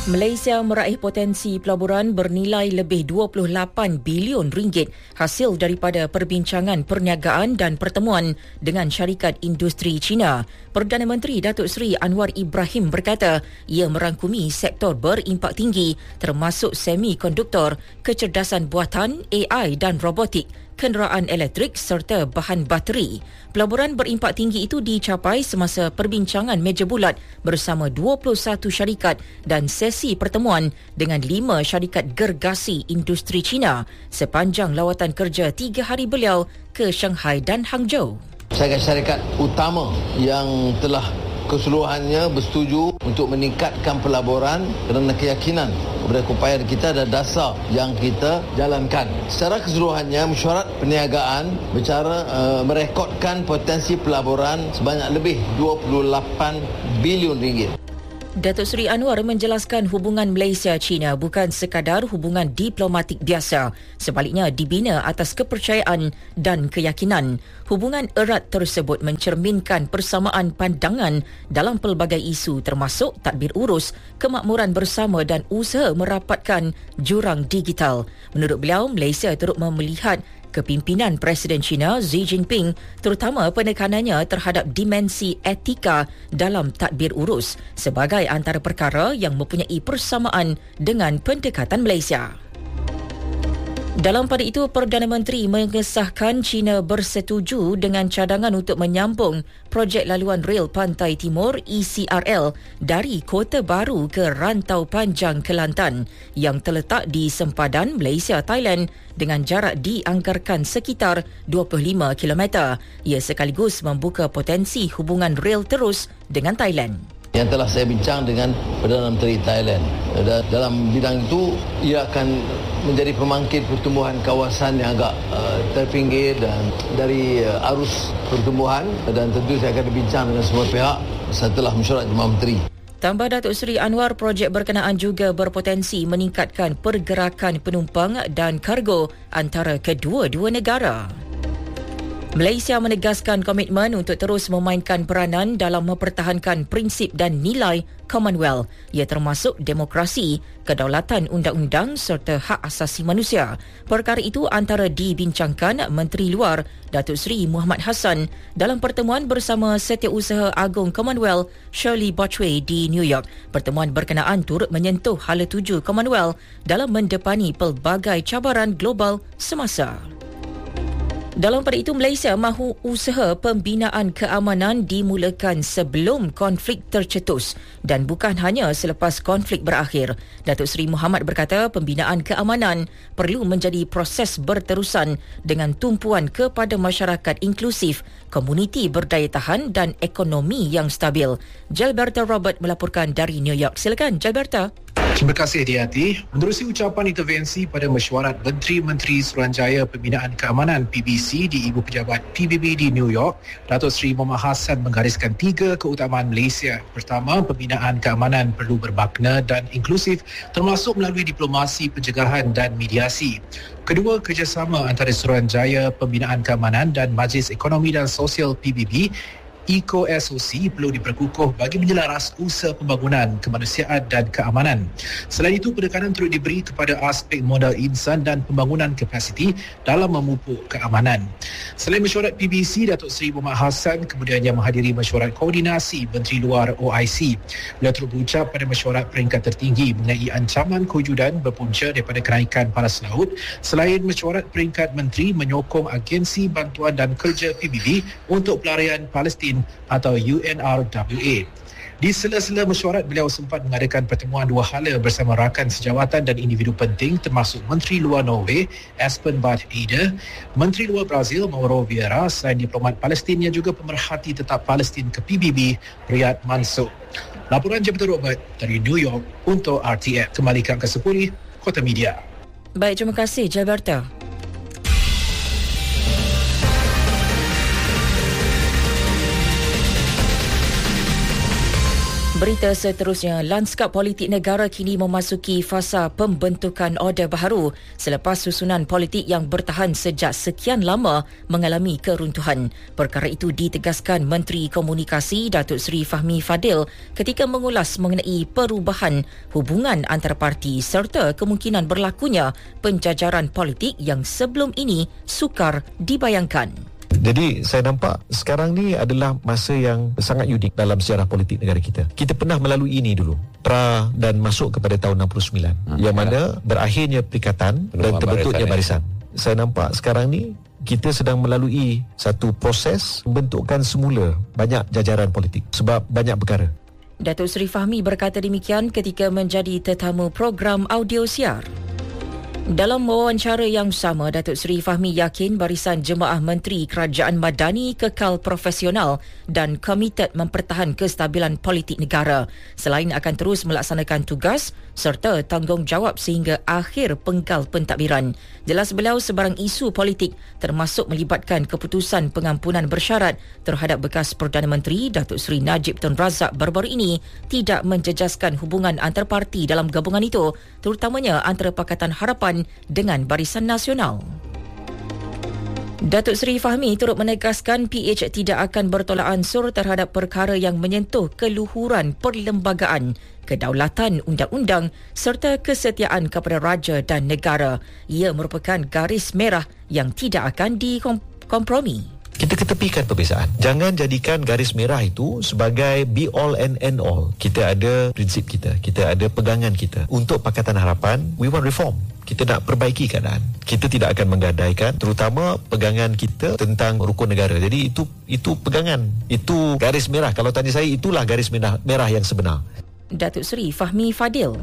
Malaysia meraih potensi pelaburan bernilai lebih 28 bilion ringgit hasil daripada perbincangan perniagaan dan pertemuan dengan syarikat industri China. Perdana Menteri Datuk Seri Anwar Ibrahim berkata ia merangkumi sektor berimpak tinggi termasuk semikonduktor, kecerdasan buatan, AI dan robotik, kenderaan elektrik serta bahan bateri. Pelaburan berimpak tinggi itu dicapai semasa perbincangan meja bulat bersama 21 syarikat dan sesi pertemuan dengan 5 syarikat gergasi industri China sepanjang lawatan kerja 3 hari beliau ke Shanghai dan Hangzhou. Syarikat-syarikat utama yang telah keseluruhannya bersetuju untuk meningkatkan pelaburan kerana keyakinan kepada upaya kita dan dasar yang kita jalankan. Secara keseluruhannya, mesyuarat perniagaan bercara merekodkan potensi pelaburan sebanyak lebih 28 bilion ringgit. Datuk Seri Anwar menjelaskan hubungan Malaysia-China bukan sekadar hubungan diplomatik biasa. Sebaliknya dibina atas kepercayaan dan keyakinan. Hubungan erat tersebut mencerminkan persamaan pandangan dalam pelbagai isu termasuk tadbir urus, kemakmuran bersama dan usaha merapatkan jurang digital. Menurut beliau, Malaysia turut melihat kepimpinan Presiden China Xi Jinping terutama penekanannya terhadap dimensi etika dalam tadbir urus sebagai antara perkara yang mempunyai persamaan dengan pendekatan Malaysia. Dalam pada itu, Perdana Menteri mengesahkan China bersetuju dengan cadangan untuk menyambung projek laluan rel Pantai Timur ECRL dari Kota Baru ke Rantau Panjang Kelantan yang terletak di sempadan Malaysia-Thailand dengan jarak dianggarkan sekitar 25 km. Ia sekaligus membuka potensi hubungan rel terus dengan Thailand. Yang telah saya bincang dengan Perdana Menteri Thailand. Dalam bidang itu, ia akan menjadi pemangkit pertumbuhan kawasan yang agak terpinggir dan dari arus pertumbuhan, dan tentu saya akan bincang dengan semua pihak setelah mesyuarat Jemaah Menteri. Tambah Datuk Seri Anwar, projek berkenaan juga berpotensi meningkatkan pergerakan penumpang dan kargo antara kedua-dua negara. Malaysia menegaskan komitmen untuk terus memainkan peranan dalam mempertahankan prinsip dan nilai Commonwealth. Ia termasuk demokrasi, kedaulatan undang-undang serta hak asasi manusia. Perkara itu antara dibincangkan Menteri Luar Datuk Seri Muhammad Hassan dalam pertemuan bersama Setiausaha Agung Commonwealth Shirley Botchway di New York. Pertemuan berkenaan turut menyentuh hala tuju Commonwealth dalam mendepani pelbagai cabaran global semasa. Dalam pada itu, Malaysia mahu usaha pembinaan keamanan dimulakan sebelum konflik tercetus dan bukan hanya selepas konflik berakhir. Datuk Seri Muhammad berkata pembinaan keamanan perlu menjadi proses berterusan dengan tumpuan kepada masyarakat inklusif, komuniti berdaya tahan dan ekonomi yang stabil. Jalberta Robert melaporkan dari New York. Silakan, Jalberta. Terima kasih, Hati-Hati. Menerusi ucapan intervensi pada mesyuarat Menteri-Menteri Suruhanjaya Pembinaan Keamanan PBC di Ibu Pejabat PBB di New York, Datuk Seri Muhammad Hassan menggariskan 3 keutamaan Malaysia. Pertama, pembinaan keamanan perlu bermakna dan inklusif termasuk melalui diplomasi, pencegahan dan mediasi. Kedua, kerjasama antara Suruhanjaya Pembinaan Keamanan dan Majlis Ekonomi dan Sosial PBB ECO-SOC perlu diperkukuh bagi menyelaras usaha pembangunan, kemanusiaan dan keamanan. Selain itu, penekanan turut diberi kepada aspek modal insan dan pembangunan kapasiti dalam memupuk keamanan. Selain mesyuarat PBC, Datuk Seri Muhammad Hassan kemudiannya menghadiri mesyuarat koordinasi Menteri Luar OIC. Beliau turut berucap pada mesyuarat peringkat tertinggi mengenai ancaman kewujudan berpunca daripada kenaikan paras laut. Selain mesyuarat peringkat menteri menyokong agensi bantuan dan kerja PBB untuk pelarian Palestin atau UNRWA. Di sela-sela mesyuarat, beliau sempat mengadakan pertemuan 2 hala bersama rakan sejawatan dan individu penting termasuk Menteri Luar Norway Espen Barth Eide, Menteri Luar Brazil Mauro Vieira, selain diplomat Palestin yang juga pemerhati tetap Palestin ke PBB Riyad Mansour. Laporan Jalberta Robert dari New York untuk RTF. Kembali ke Angka 10, Kota Media. Baik, terima kasih Jalberta. Berita seterusnya, lanskap politik negara kini memasuki fasa pembentukan order baharu selepas susunan politik yang bertahan sejak sekian lama mengalami keruntuhan. Perkara itu ditegaskan Menteri Komunikasi Datuk Seri Fahmi Fadil ketika mengulas mengenai perubahan hubungan antarparti serta kemungkinan berlakunya penjajaran politik yang sebelum ini sukar dibayangkan. Jadi saya nampak sekarang ni adalah masa yang sangat unik dalam sejarah politik negara kita. Kita pernah melalui ini dulu, pra dan masuk kepada tahun 69 yang mana berakhirnya perikatan dan terbentuknya barisan. Saya nampak sekarang ni kita sedang melalui satu proses pembentukan semula banyak jajaran politik sebab banyak perkara. Datuk Seri Fahmi berkata demikian ketika menjadi tetamu program audio siar. Dalam wawancara yang sama, Datuk Seri Fahmi yakin barisan Jemaah Menteri Kerajaan Madani kekal profesional dan komited mempertahan kestabilan politik negara selain akan terus melaksanakan tugas serta tanggungjawab sehingga akhir penggal pentadbiran. Jelas beliau sebarang isu politik termasuk melibatkan keputusan pengampunan bersyarat terhadap bekas Perdana Menteri Datuk Seri Najib Tun Razak baru-baru ini tidak menjejaskan hubungan antarparti dalam gabungan itu, terutamanya antara Pakatan Harapan dengan Barisan Nasional. Datuk Seri Fahmi turut menegaskan PH tidak akan bertolak ansur terhadap perkara yang menyentuh keluhuran perlembagaan, kedaulatan undang-undang serta kesetiaan kepada raja dan negara. Ia merupakan garis merah yang tidak akan dikompromi. Kita ketepikan perbezaan. Jangan jadikan garis merah itu sebagai be all and end all. Kita ada prinsip kita, kita ada pegangan kita. Untuk Pakatan Harapan, we want reform. Kita nak perbaiki keadaan. Kita tidak akan menggadaikan terutama pegangan kita tentang rukun negara. Jadi itu pegangan. Itu garis merah. Kalau tanya saya, itulah garis merah yang sebenar. Datuk Seri Fahmi Fadil.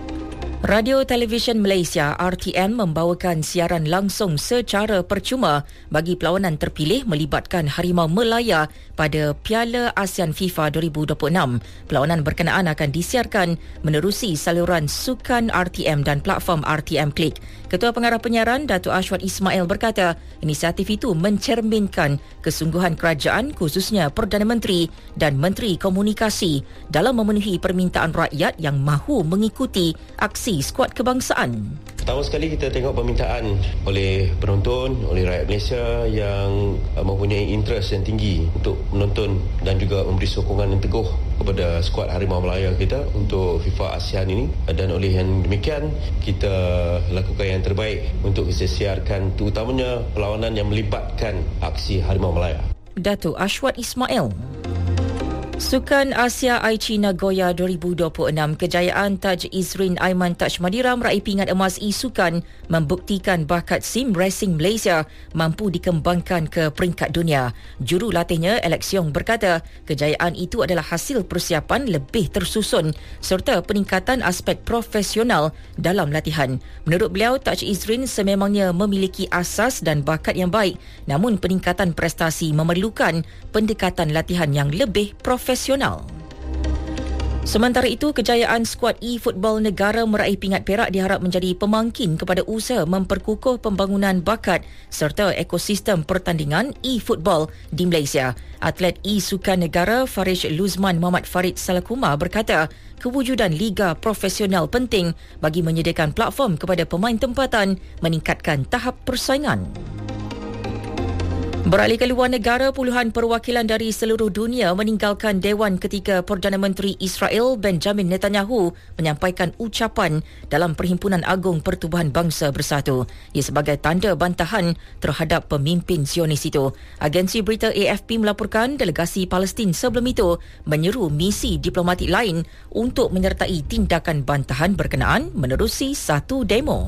Radio Televisyen Malaysia RTM membawakan siaran langsung secara percuma bagi perlawanan terpilih melibatkan Harimau Melaya pada Piala ASEAN FIFA 2026. Perlawanan berkenaan akan disiarkan menerusi saluran sukan RTM dan platform RTM Klik. Ketua Pengarah Penyiaran Datuk Ashwat Ismail berkata, inisiatif itu mencerminkan kesungguhan kerajaan khususnya Perdana Menteri dan Menteri Komunikasi dalam memenuhi permintaan rakyat yang mahu mengikuti aksi skuad kebangsaan. Pertama sekali kita tengok permintaan oleh penonton, oleh rakyat Malaysia yang mempunyai interest yang tinggi untuk menonton dan juga memberi sokongan yang teguh kepada skuad Harimau Melaya kita untuk FIFA ASEAN ini. Dan oleh yang demikian, kita lakukan yang terbaik untuk kita siarkan terutamanya perlawanan yang melibatkan aksi Harimau Melaya. Datuk Ashwat Ismail. Sukan Asia Aichi Nagoya 2026, kejayaan Taj Izrin Aiman Taj Madira meraih pingat emas e-sukan membuktikan bakat sim racing Malaysia mampu dikembangkan ke peringkat dunia. Juru latihnya Alex Yong berkata, kejayaan itu adalah hasil persiapan lebih tersusun serta peningkatan aspek profesional dalam latihan. Menurut beliau, Taj Izrin sememangnya memiliki asas dan bakat yang baik, namun peningkatan prestasi memerlukan pendekatan latihan yang lebih profesional. Sementara itu, kejayaan skuad e-football negara meraih pingat perak diharap menjadi pemangkin kepada usaha memperkukuh pembangunan bakat serta ekosistem pertandingan e-football di Malaysia. Atlet e-sukan negara Farish Luzman Muhammad Farid Salakuma berkata, kewujudan liga profesional penting bagi menyediakan platform kepada pemain tempatan meningkatkan tahap persaingan. Beralih ke luar negara, puluhan perwakilan dari seluruh dunia meninggalkan Dewan ketika Perdana Menteri Israel Benjamin Netanyahu menyampaikan ucapan dalam Perhimpunan Agung Pertubuhan Bangsa Bersatu. Ia sebagai tanda bantahan terhadap pemimpin Zionis itu. Agensi berita AFP melaporkan delegasi Palestin sebelum itu menyeru misi diplomatik lain untuk menyertai tindakan bantahan berkenaan menerusi satu demo.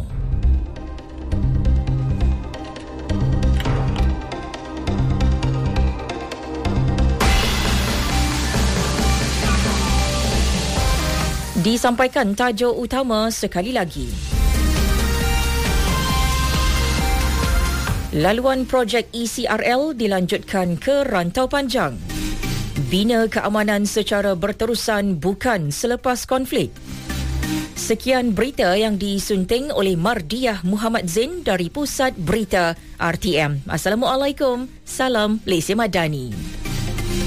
Disampaikan tajuk utama sekali lagi. Laluan projek ECRL dilanjutkan ke Rantau Panjang. Bina keamanan secara berterusan bukan selepas konflik. Sekian berita yang disunting oleh Mardiah Muhammad Zain dari Pusat Berita RTM. Assalamualaikum. Salam Malaysia Madani.